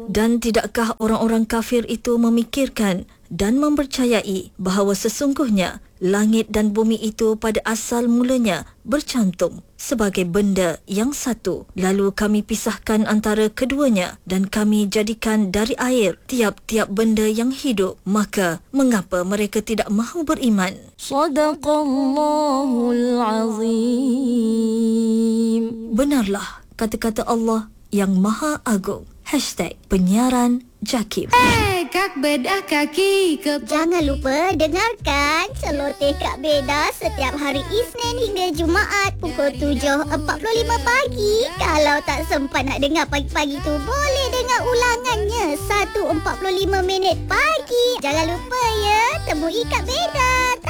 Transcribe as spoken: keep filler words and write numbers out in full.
Dan tidakkah orang-orang kafir itu memikirkan dan mempercayai bahawa sesungguhnya langit dan bumi itu pada asal mulanya bercantum sebagai benda yang satu. Lalu kami pisahkan antara keduanya dan kami jadikan dari air tiap-tiap benda yang hidup. Maka mengapa mereka tidak mahu beriman? Sadaqallahul Azim. Benarlah kata-kata Allah yang Maha Agung. Hashtag penyiaran Jakib. Hey, Kak Bedah kaki ke... Jangan lupa dengarkan Celoteh Kak Beda setiap hari Isnin hingga Jumaat pukul tujuh empat puluh lima pagi. Kalau tak sempat nak dengar pagi-pagi tu, boleh dengar ulangannya satu empat puluh lima minit pagi. Jangan lupa ya, temui Kak Beda.